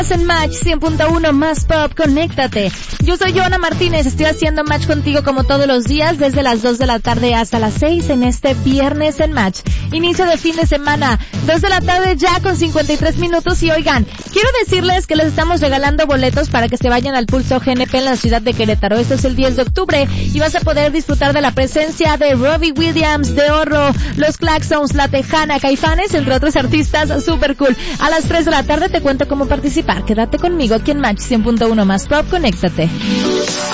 En Match 100.1 más pop, conéctate. Yo soy Joana Martínez, estoy haciendo match contigo como todos los días, desde las 2 de la tarde hasta las 6 en este viernes en Match. Inicio de fin de semana, 2 de la tarde ya con 53 minutos y oigan, quiero decirles que les estamos regalando boletos para que se vayan al Pulso GNP en la ciudad de Querétaro. Esto es el 10 de octubre y vas a poder disfrutar de la presencia de Robbie Williams, de Horro, Los Claxons, La Tejana, Caifanes, entre otros artistas super cool. A las 3 de la tarde te cuento cómo participar. Quédate conmigo aquí en Match 100.1 más pop, conéctate.